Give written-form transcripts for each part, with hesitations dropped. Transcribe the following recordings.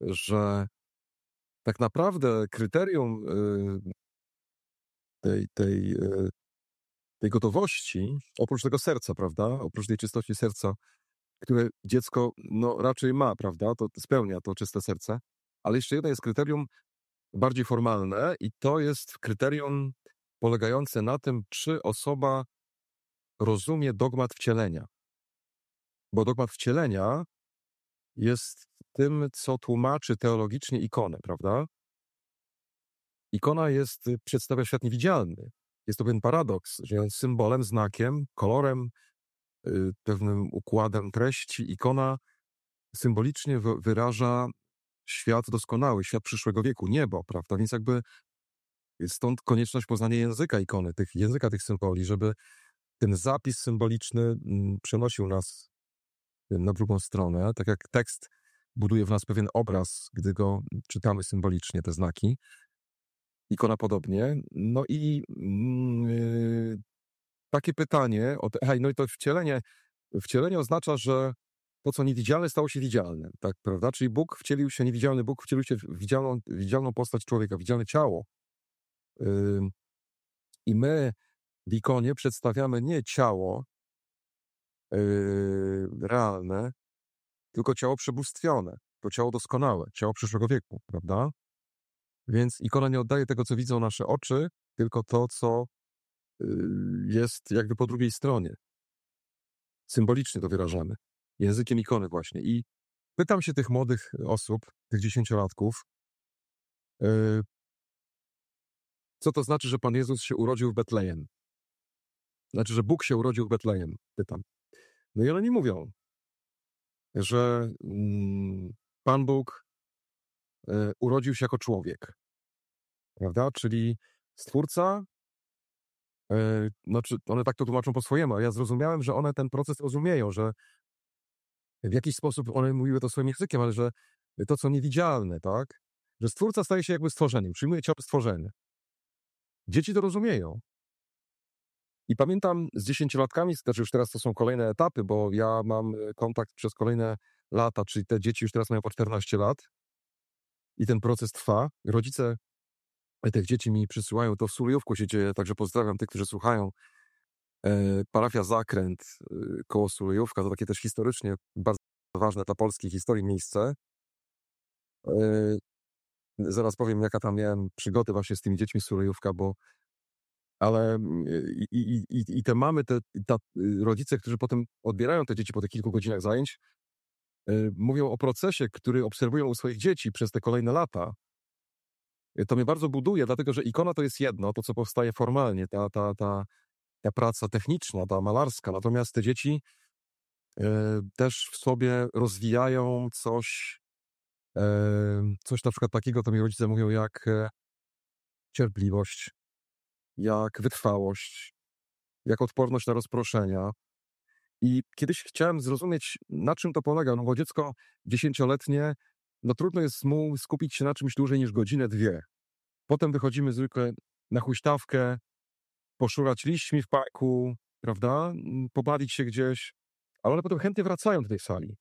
że tak naprawdę kryterium tej gotowości, oprócz tego serca, prawda, oprócz tej czystości serca, które dziecko raczej ma, prawda, to spełnia to czyste serce, ale jeszcze jedno jest kryterium bardziej formalne i to jest kryterium polegające na tym, czy osoba rozumie dogmat wcielenia. Bo dogmat wcielenia jest tym, co tłumaczy teologicznie ikonę, prawda? Ikona przedstawia świat niewidzialny. Jest to pewien paradoks, że jest symbolem, znakiem, kolorem, pewnym układem treści. Ikona symbolicznie wyraża świat doskonały, świat przyszłego wieku, niebo, prawda? Więc jakby stąd konieczność poznania języka ikony, języka tych symboli, żeby ten zapis symboliczny przenosił nas na drugą stronę, tak jak tekst buduje w nas pewien obraz, gdy go czytamy symbolicznie, te znaki. Ikona podobnie. No i takie pytanie, no i to wcielenie oznacza, że to, co niewidzialne, stało się widzialne, tak, prawda? Czyli niewidzialny Bóg wcielił się w widzialną postać człowieka, widzialne ciało. I my w ikonie przedstawiamy nie ciało realne, tylko ciało przebóstwione, to ciało doskonałe, ciało przyszłego wieku, prawda? Więc ikona nie oddaje tego, co widzą nasze oczy, tylko to, co jest jakby po drugiej stronie. Symbolicznie to wyrażamy. Językiem ikony właśnie. I pytam się tych młodych osób, tych 10-latków, co to znaczy, że Pan Jezus się urodził w Betlejem? Znaczy, że Bóg się urodził w Betlejem, pytam. No i one mi mówią, że Pan Bóg urodził się jako człowiek, prawda? Czyli Stwórca, one tak to tłumaczą po swojemu, a ja zrozumiałem, że one ten proces rozumieją, że w jakiś sposób one mówiły to swoim językiem, ale że to, co niewidzialne, tak? Że Stwórca staje się jakby stworzeniem, przyjmuje ciało stworzenie. Dzieci to rozumieją. I pamiętam z 10-latkami, znaczy już teraz to są kolejne etapy, bo ja mam kontakt przez kolejne lata, czyli te dzieci już teraz mają po 14 lat i ten proces trwa. Rodzice tych dzieci mi przysyłają, to w Sulejówku się dzieje, także pozdrawiam tych, którzy słuchają. Parafia Zakręt koło Sulejówka, to takie też historycznie bardzo ważne dla polskiej historii miejsce. Zaraz powiem, jaka tam miałem przygody właśnie z tymi dziećmi z Sulejówka, ale te mamy, rodzice, którzy potem odbierają te dzieci po tych kilku godzinach zajęć, mówią o procesie, który obserwują u swoich dzieci przez te kolejne lata. To mnie bardzo buduje, dlatego że ikona to jest jedno, to co powstaje formalnie, ta praca techniczna, ta malarska, natomiast te dzieci też w sobie rozwijają coś na przykład takiego, to mi rodzice mówią, jak cierpliwość, jak wytrwałość, jak odporność na rozproszenia. I kiedyś chciałem zrozumieć, na czym to polega, no bo dziecko 10-letnie, no trudno jest mu skupić się na czymś dłużej niż godzinę, dwie. Potem wychodzimy zwykle na huśtawkę, poszurać liśćmi w parku, prawda, pobawić się gdzieś, ale one potem chętnie wracają do tej sali.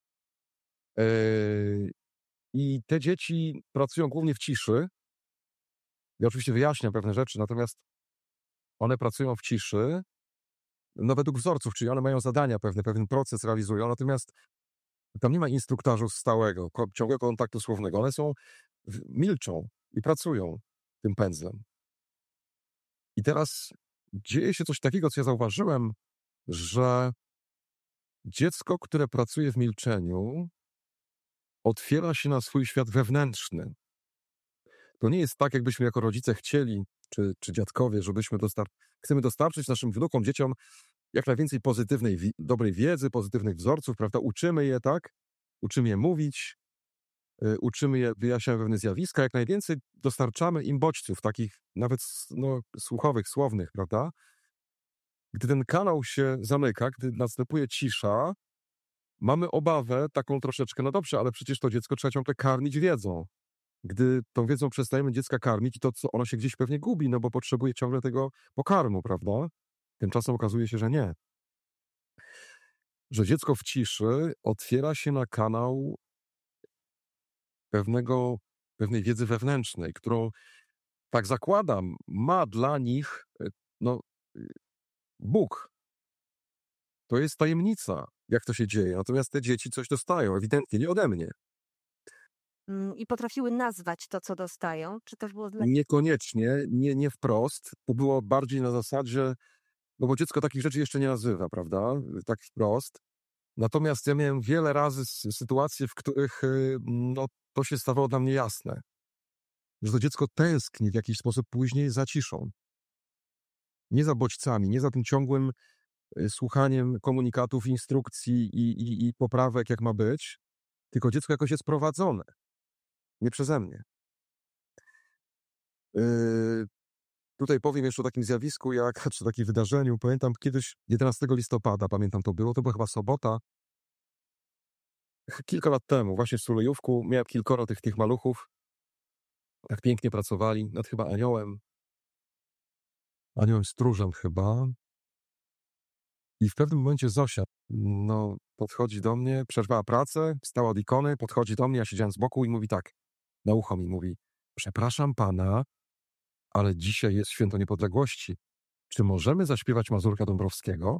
I te dzieci pracują głównie w ciszy. Ja oczywiście wyjaśniam pewne rzeczy, natomiast one pracują w ciszy, no według wzorców, czyli one mają zadania pewne, pewien proces realizują, natomiast tam nie ma instruktażu stałego, ciągłego kontaktu słownego. One milczą i pracują tym pędzlem. I teraz dzieje się coś takiego, co ja zauważyłem, że dziecko, które pracuje w milczeniu, otwiera się na swój świat wewnętrzny. To nie jest tak, jakbyśmy jako rodzice chcieli, czy dziadkowie, żebyśmy chcemy dostarczyć naszym wnukom, dzieciom jak najwięcej pozytywnej, dobrej wiedzy, pozytywnych wzorców, prawda? Uczymy je, tak? Uczymy je mówić, uczymy je, wyjaśniamy pewne zjawiska, jak najwięcej dostarczamy im bodźców, takich nawet słuchowych, słownych, prawda? Gdy ten kanał się zamyka, gdy następuje cisza, mamy obawę taką troszeczkę, no dobrze, ale przecież to dziecko trzeba ciągle karmić wiedzą. Gdy tą wiedzą przestajemy dziecka karmić, to ono się gdzieś pewnie gubi, no bo potrzebuje ciągle tego pokarmu, prawda? Tymczasem okazuje się, że nie. Że dziecko w ciszy otwiera się na kanał pewnej wiedzy wewnętrznej, którą, tak zakładam, ma dla nich no, Bóg. To jest tajemnica, jak to się dzieje. Natomiast te dzieci coś dostają, ewidentnie nie ode mnie. I potrafiły nazwać to, co dostają? Czy też było dla... Niekoniecznie, nie wprost. To było bardziej na zasadzie, no bo dziecko takich rzeczy jeszcze nie nazywa, prawda? Tak wprost. Natomiast ja miałem wiele razy sytuacje, w których no, to się stawało dla mnie jasne, że to dziecko tęskni w jakiś sposób później za ciszą. Nie za bodźcami, nie za tym ciągłym słuchaniem komunikatów, instrukcji i poprawek, jak ma być, tylko dziecko jakoś jest prowadzone. Nie przeze mnie. Tutaj powiem jeszcze o takim zjawisku, czy takim wydarzeniu. Pamiętam kiedyś, 11 listopada, pamiętam to była chyba sobota, kilka lat temu, właśnie w Sulejówku, miałem kilkoro tych maluchów, tak pięknie pracowali nad chyba aniołem stróżem chyba. I w pewnym momencie Zosia, no, podchodzi do mnie, przerwała pracę, stała od ikony, podchodzi do mnie, ja siedziałem z boku i mówi tak, na ucho mi mówi: przepraszam pana, ale dzisiaj jest Święto Niepodległości. Czy możemy zaśpiewać Mazurka Dąbrowskiego?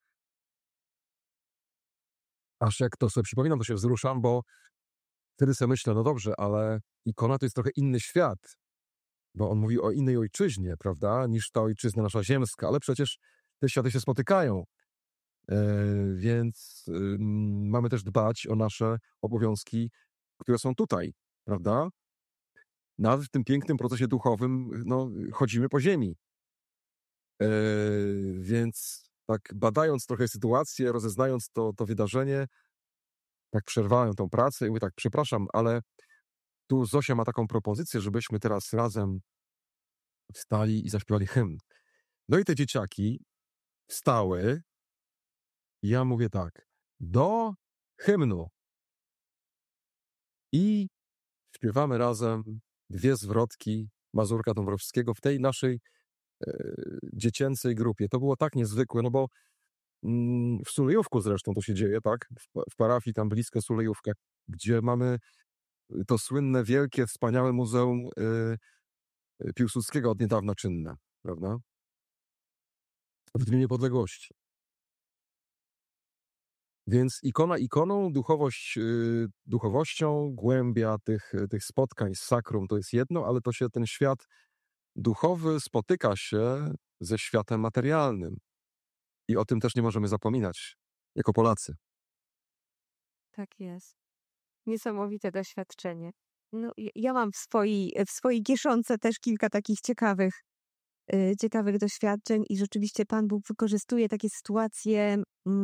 Aż jak to sobie przypominam, to się wzruszam, bo wtedy sobie myślę, no dobrze, ale ikona to jest trochę inny świat, bo on mówi o innej ojczyźnie, prawda, niż ta ojczyzna nasza ziemska, ale przecież te światy się spotykają, więc mamy też dbać o nasze obowiązki, które są tutaj, prawda? Nawet w tym pięknym procesie duchowym, no, chodzimy po ziemi. Więc tak badając trochę sytuację, rozeznając to wydarzenie, tak przerwałem tą pracę i mówię tak, przepraszam, ale tu Zosia ma taką propozycję, żebyśmy teraz razem wstali i zaśpiewali hymn. No i te dzieciaki wstały i ja mówię tak, do hymnu. I śpiewamy razem 2 zwrotki Mazurka Dąbrowskiego w tej naszej dziecięcej grupie. To było tak niezwykłe, no bo w Sulejówku zresztą to się dzieje, tak? W parafii tam blisko Sulejówka, gdzie mamy to słynne, wielkie, wspaniałe Muzeum Piłsudskiego od niedawna czynne, prawda? W Dniu Niepodległości. Więc ikona ikoną, duchowość duchowością, głębia tych spotkań z sakrum to jest jedno, ale to się ten świat duchowy spotyka się ze światem materialnym. I o tym też nie możemy zapominać, jako Polacy. Tak jest. Niesamowite doświadczenie. No, ja mam w swojej kieszonce też kilka takich ciekawych doświadczeń i rzeczywiście Pan Bóg wykorzystuje takie sytuacje.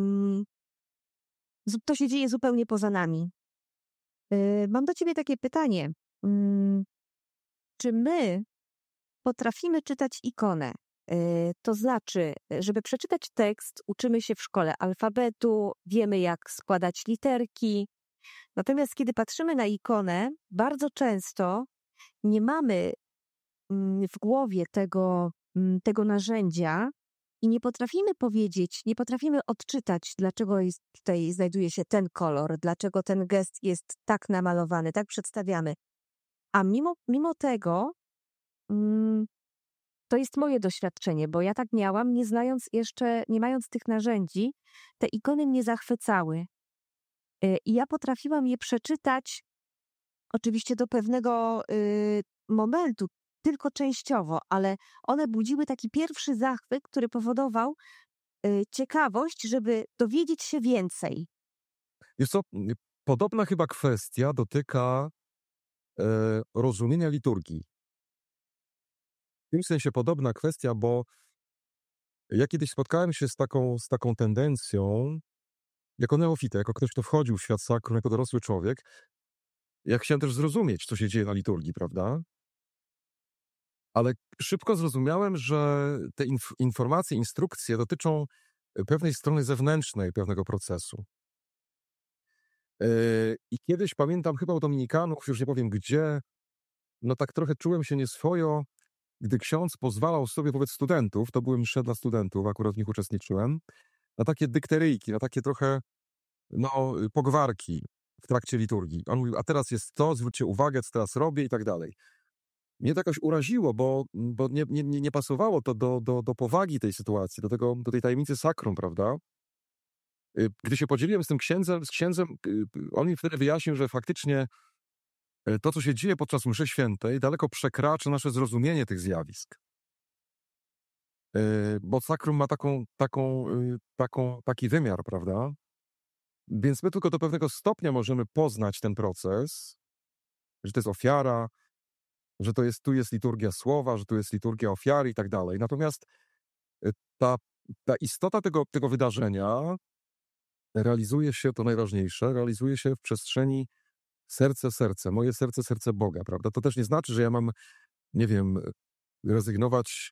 To się dzieje zupełnie poza nami. Mam do Ciebie takie pytanie. Czy my potrafimy czytać ikonę? To znaczy, żeby przeczytać tekst, uczymy się w szkole alfabetu, wiemy jak składać literki. Natomiast kiedy patrzymy na ikonę, bardzo często nie mamy w głowie tego narzędzia i nie potrafimy powiedzieć, nie potrafimy odczytać, dlaczego tutaj znajduje się ten kolor, dlaczego ten gest jest tak namalowany, tak przedstawiamy. A mimo tego to jest moje doświadczenie, bo ja tak miałam, nie mając tych narzędzi, te ikony mnie zachwycały. I ja potrafiłam je przeczytać oczywiście do pewnego momentu, tylko częściowo, ale one budziły taki pierwszy zachwyt, który powodował ciekawość, żeby dowiedzieć się więcej. Jest to podobna chyba kwestia dotyka rozumienia liturgii. W tym sensie podobna kwestia, bo ja kiedyś spotkałem się z taką tendencją, jako neofita, jako ktoś, kto wchodził w świat sakrum, jako dorosły człowiek, ja chciałem też zrozumieć, co się dzieje na liturgii, prawda? Ale szybko zrozumiałem, że te informacje, instrukcje dotyczą pewnej strony zewnętrznej pewnego procesu. I kiedyś pamiętam chyba u dominikanów, już nie powiem gdzie, no tak trochę czułem się nieswojo, gdy ksiądz pozwalał sobie wobec studentów, to były msze dla studentów, akurat w nich uczestniczyłem, na takie dykteryjki, na takie trochę, no, pogwarki w trakcie liturgii. On mówił, a teraz jest to, zwróćcie uwagę, co teraz robię i tak dalej. Mnie to jakoś uraziło, bo nie pasowało to do powagi tej sytuacji, do tej tajemnicy sakrum, prawda? Gdy się podzieliłem z tym księdzem, on mi wtedy wyjaśnił, że faktycznie to, co się dzieje podczas mszy świętej, daleko przekracza nasze zrozumienie tych zjawisk. Bo sakrum ma taki wymiar, prawda? Więc my tylko do pewnego stopnia możemy poznać ten proces, że to jest ofiara, że tu jest liturgia słowa, że tu jest liturgia ofiary i tak dalej. Natomiast ta istota tego wydarzenia realizuje się, to najważniejsze, realizuje się w przestrzeni serce, moje serce Boga, prawda? To też nie znaczy, że ja mam, nie wiem, rezygnować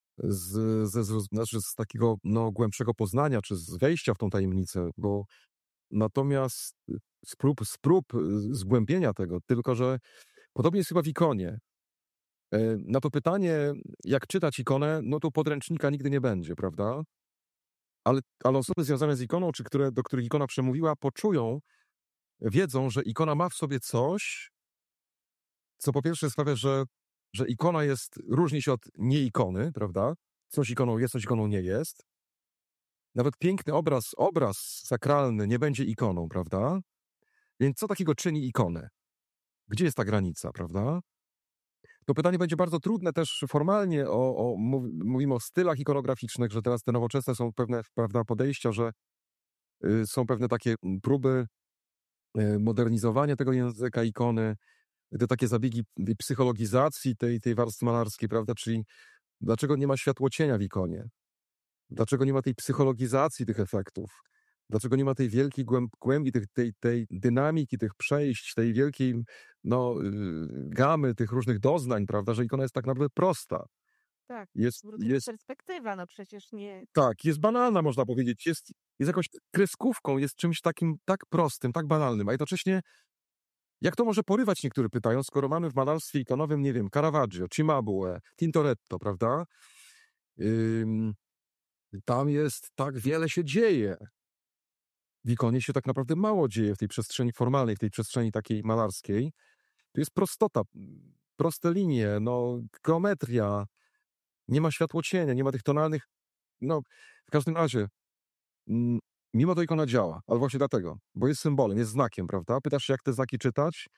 z takiego głębszego poznania, czy z wejścia w tą tajemnicę, bo natomiast z prób zgłębienia tego, tylko że podobnie jest chyba w ikonie. Na to pytanie, jak czytać ikonę, no to podręcznika nigdy nie będzie, prawda? Ale osoby związane z ikoną, czy do których ikona przemówiła, wiedzą, że ikona ma w sobie coś, co po pierwsze sprawia, że ikona różni się od nieikony, prawda? Coś ikoną jest, coś ikoną nie jest. Nawet piękny obraz sakralny nie będzie ikoną, prawda? Więc co takiego czyni ikonę? Gdzie jest ta granica, prawda? To pytanie będzie bardzo trudne też formalnie, mówimy o stylach ikonograficznych, że teraz te nowoczesne są pewne, prawda, podejścia, że są pewne takie próby modernizowania tego języka ikony, te takie zabiegi psychologizacji tej warstwy malarskiej, prawda, czyli dlaczego nie ma światłocienia w ikonie? Dlaczego nie ma tej psychologizacji tych efektów? Dlaczego nie ma tej wielkiej głębi, tej dynamiki, tych przejść, tej wielkiej gamy tych różnych doznań, prawda, że ikona jest tak naprawdę prosta. Tak, jest perspektywa, no przecież nie... Tak, jest banalna, można powiedzieć, jest jakąś kreskówką, jest czymś takim tak prostym, tak banalnym, a jednocześnie jak to może porywać, niektórzy pytają, skoro mamy w malarstwie ikonowym, nie wiem, Caravaggio, Cimabue, Tintoretto, prawda? Tam jest tak wiele się dzieje. W ikonie się tak naprawdę mało dzieje w tej przestrzeni formalnej, w tej przestrzeni takiej malarskiej. Tu jest prostota, proste linie, geometria, nie ma światłocienia, nie ma tych tonalnych... w każdym razie, mimo to ikona działa, ale właśnie dlatego, bo jest symbolem, jest znakiem, prawda? Pytasz się, jak te znaki czytać?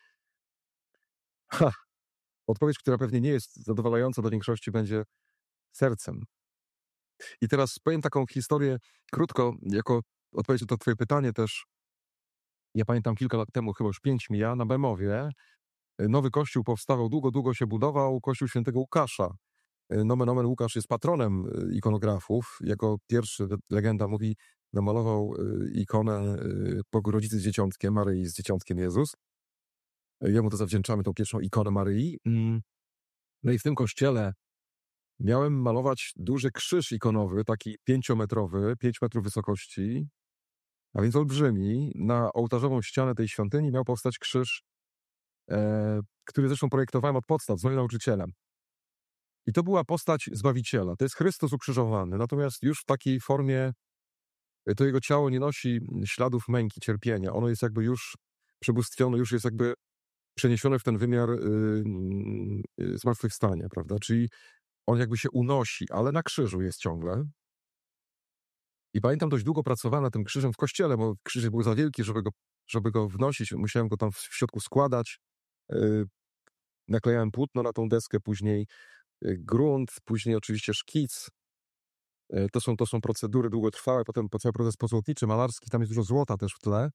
Odpowiedź, która pewnie nie jest zadowalająca dla większości, będzie sercem. I teraz powiem taką historię krótko, jako odpowiedź na to twoje pytanie też. Ja pamiętam kilka lat temu, chyba już 5 mija, na Bemowie nowy kościół powstawał, długo się budował, kościół świętego Łukasza. Nomen omen Łukasz jest patronem ikonografów. Jako pierwszy, legenda mówi, namalował ikonę Bogorodzicy z Dzieciątkiem, Maryi z Dzieciątkiem Jezus. Jemu to zawdzięczamy, tą pierwszą ikonę Maryi. No i w tym kościele miałem malować duży krzyż ikonowy, taki 5-metrowy, 5 metrów wysokości, a więc olbrzymi. Na ołtarzową ścianę tej świątyni miał powstać krzyż, który zresztą projektowałem od podstaw z moim nauczycielem. I to była postać Zbawiciela. To jest Chrystus ukrzyżowany. Natomiast już w takiej formie to jego ciało nie nosi śladów męki, cierpienia. Ono jest jakby już przebóstwione, już jest jakby przeniesione w ten wymiar zmartwychwstania, prawda? Czyli on jakby się unosi, ale na krzyżu jest ciągle. I pamiętam, dość długo pracowałem nad tym krzyżem w kościele, bo krzyż był za wielki, żeby go wnosić. Musiałem go tam w środku składać. Naklejałem płótno na tą deskę, później grunt, później oczywiście szkic. To są procedury długotrwałe, potem cały proces pozłotniczy, malarski, tam jest dużo złota też w tle.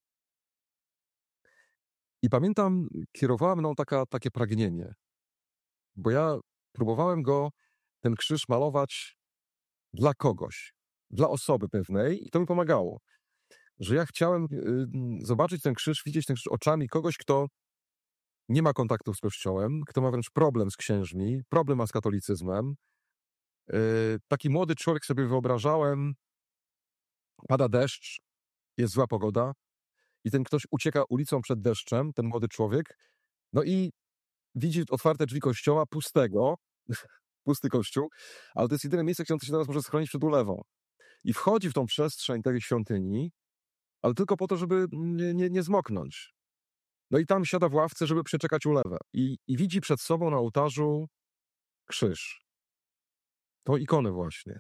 I pamiętam, kierowało mną takie pragnienie, bo ja próbowałem ten krzyż malować dla kogoś, dla osoby pewnej i to mi pomagało, że ja chciałem zobaczyć ten krzyż, widzieć ten krzyż oczami kogoś, kto nie ma kontaktów z Kościołem, kto ma wręcz problem z księżmi, problem ma z katolicyzmem. Taki młody człowiek sobie wyobrażałem, pada deszcz, jest zła pogoda i ten ktoś ucieka ulicą przed deszczem, ten młody człowiek, no i widzi otwarte drzwi kościoła, pustego, pusty kościół, ale to jest jedyne miejsce, gdzie on się teraz może schronić przed ulewą. I wchodzi w tą przestrzeń tej świątyni, ale tylko po to, żeby nie zmoknąć. No i tam siada w ławce, żeby przeczekać ulewę. I widzi przed sobą na ołtarzu krzyż. Tą ikonę właśnie.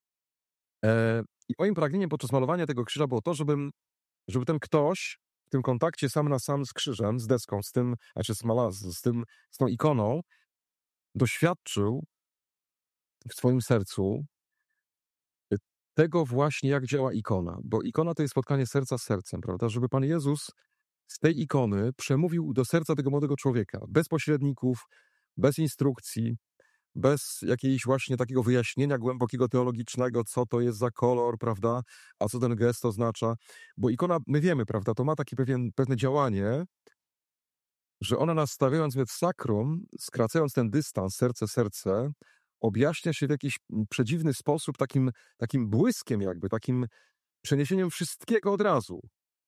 I moim pragnieniem podczas malowania tego krzyża było to, żeby ten ktoś w tym kontakcie sam na sam z krzyżem, z deską, z tym, z tą ikoną, doświadczył w swoim sercu tego właśnie, jak działa ikona. Bo ikona to jest spotkanie serca z sercem, prawda? Żeby Pan Jezus z tej ikony przemówił do serca tego młodego człowieka. Bez pośredników, bez instrukcji, bez jakiegoś właśnie takiego wyjaśnienia głębokiego teologicznego, co to jest za kolor, prawda? A co ten gest oznacza. Bo ikona, my wiemy, prawda, to ma takie pewne działanie, że ona nas stawiając w sakrum, skracając ten dystans serce, objaśnia się w jakiś przedziwny sposób, takim błyskiem jakby, takim przeniesieniem wszystkiego od razu.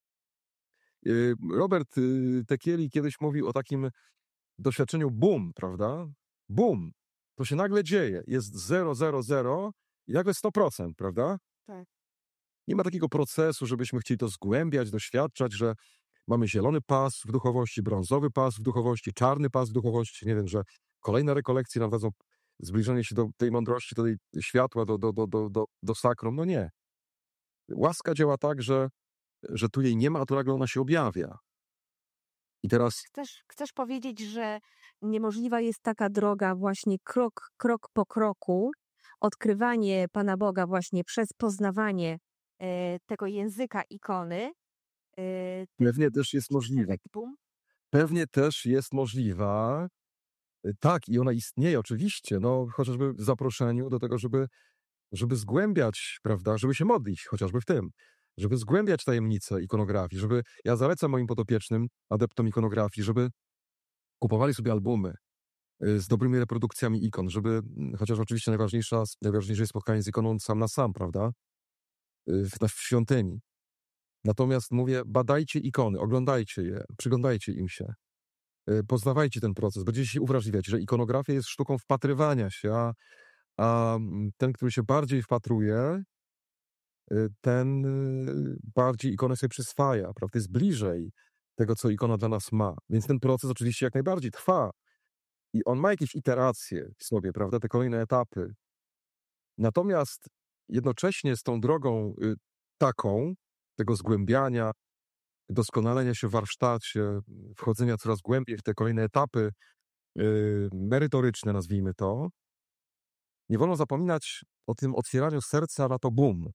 Robert Tekieli kiedyś mówił o takim doświadczeniu boom, prawda? Boom. To się nagle dzieje. Jest 0, 0, 0 i nagle 100%, prawda? Tak. Nie ma takiego procesu, żebyśmy chcieli to zgłębiać, doświadczać, że mamy zielony pas w duchowości, brązowy pas w duchowości, czarny pas w duchowości. Nie wiem, że kolejne rekolekcje nam dadzą zbliżenie się do tej mądrości, do tej światła, do sakrum. No nie. Łaska działa tak, że tu jej nie ma, a tu nagle ona się objawia. I teraz Chcesz powiedzieć, że niemożliwa jest taka droga właśnie krok po kroku, odkrywanie Pana Boga właśnie przez poznawanie tego języka ikony. pewnie też jest możliwe. Pewnie też jest możliwa. Tak, i ona istnieje oczywiście, no chociażby w zaproszeniu do tego, żeby zgłębiać, prawda, żeby się modlić, chociażby w tym, żeby zgłębiać tajemnice ikonografii, ja zalecam moim podopiecznym, adeptom ikonografii, żeby kupowali sobie albumy z dobrymi reprodukcjami ikon, chociaż oczywiście najważniejsze jest spotkanie z ikoną sam na sam, prawda, w świątyni. Natomiast mówię, badajcie ikony, oglądajcie je, przyglądajcie im się, poznawajcie ten proces, będziecie się uwrażliwiać, że ikonografia jest sztuką wpatrywania się, a ten, który się bardziej wpatruje, ten bardziej ikonę sobie przyswaja, prawda? Jest bliżej tego, co ikona dla nas ma. Więc ten proces oczywiście jak najbardziej trwa. I on ma jakieś iteracje w sobie, prawda? Te kolejne etapy. Natomiast jednocześnie z tą drogą taką, tego zgłębiania, doskonalenia się w warsztacie, wchodzenia coraz głębiej w te kolejne etapy merytoryczne, nazwijmy to, nie wolno zapominać o tym otwieraniu serca na to boom.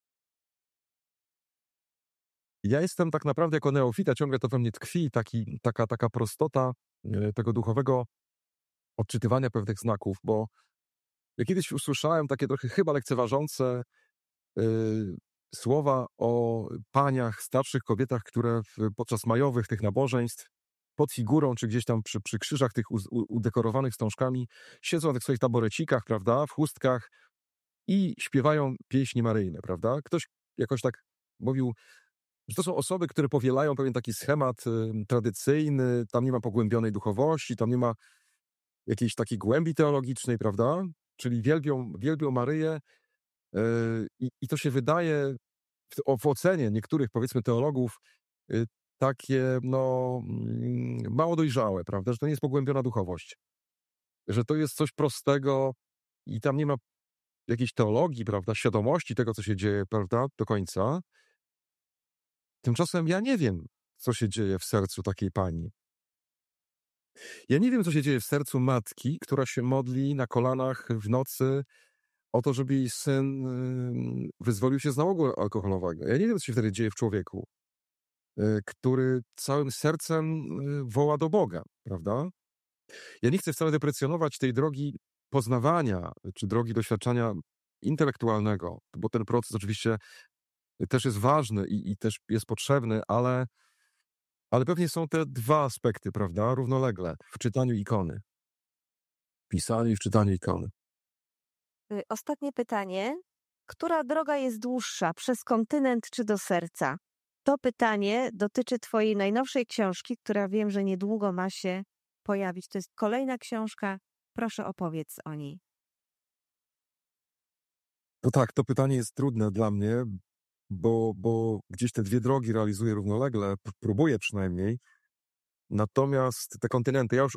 Ja jestem tak naprawdę jako neofita, ciągle to we mnie tkwi, taka prostota tego duchowego odczytywania pewnych znaków, bo ja kiedyś usłyszałem takie trochę chyba lekceważące słowa o paniach, starszych kobietach, które podczas majowych tych nabożeństw pod figurą, czy gdzieś tam przy krzyżach tych udekorowanych wstążkami siedzą na tych swoich taborecikach, prawda, w chustkach i śpiewają pieśni maryjne, prawda? Ktoś jakoś tak mówił, że to są osoby, które powielają pewien taki schemat tradycyjny, tam nie ma pogłębionej duchowości, tam nie ma jakiejś takiej głębi teologicznej, prawda? Czyli wielbią Maryję i to się wydaje w ocenie niektórych, powiedzmy, teologów takie, mało dojrzałe, prawda? Że to nie jest pogłębiona duchowość. Że to jest coś prostego i tam nie ma jakiejś teologii, prawda? Świadomości tego, co się dzieje, prawda? Do końca. Tymczasem ja nie wiem, co się dzieje w sercu takiej pani. Ja nie wiem, co się dzieje w sercu matki, która się modli na kolanach w nocy o to, żeby jej syn wyzwolił się z nałogu alkoholowego. Ja nie wiem, co się wtedy dzieje w człowieku, który całym sercem woła do Boga, prawda? Ja nie chcę wcale deprecjonować tej drogi poznawania, czy drogi doświadczenia intelektualnego, bo ten proces oczywiście też jest ważny i też jest potrzebny, ale pewnie są te dwa aspekty, prawda, równolegle w czytaniu ikony. W pisaniu i w czytaniu ikony. Ostatnie pytanie. Która droga jest dłuższa, przez kontynent czy do serca? To pytanie dotyczy twojej najnowszej książki, która wiem, że niedługo ma się pojawić. To jest kolejna książka. Proszę opowiedz o niej. No tak, to pytanie jest trudne dla mnie, bo gdzieś te dwie drogi realizuję równolegle, próbuję przynajmniej. Natomiast te kontynenty, ja już